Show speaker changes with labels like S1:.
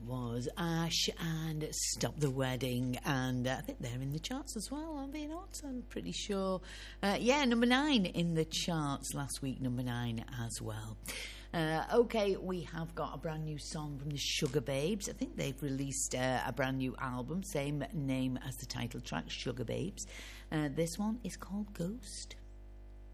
S1: was Ash and Stop the Wedding, and I think they're in the charts as well, are they not? I'm pretty sure. Number 9 in the charts last week, number 9 as well. Okay, we have got a brand new song from the Sugar Babes. I think they've released a brand new album, same name as the title track, Sugar Babes. This one is called Ghost.